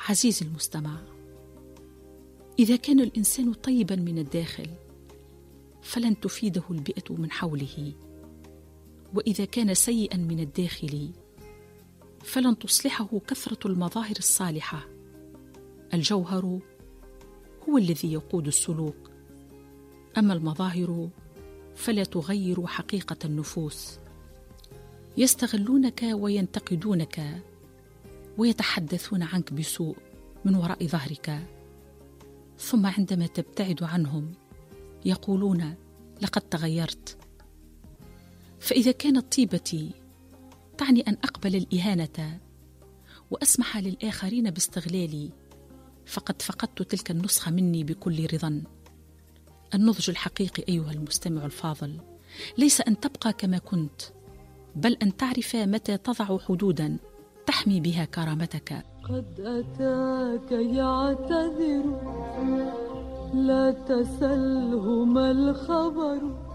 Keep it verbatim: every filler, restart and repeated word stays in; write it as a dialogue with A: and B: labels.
A: عزيزي المستمع، إذا كان الإنسان طيبا من الداخل فلن تفيده البيئة من حوله، وإذا كان سيئا من الداخل فلن تصلحه كثرة المظاهر الصالحة. الجوهر هو الذي يقود السلوك، أما المظاهر فلا تغير حقيقة النفوس. يستغلونك وينتقدونك ويتحدثون عنك بسوء من وراء ظهرك، ثم عندما تبتعد عنهم يقولون لقد تغيرت. فإذا كانت طيبتي تعني أن أقبل الإهانة وأسمح للآخرين باستغلالي، فقد فقدت تلك النسخة مني بكل رضا. النضج الحقيقي أيها المستمع الفاضل ليس أن تبقى كما كنت، بل أن تعرف متى تضع حدودا تحمي بها كرامتك.
B: قد أتاك يعتذر لا تسله ما الخبر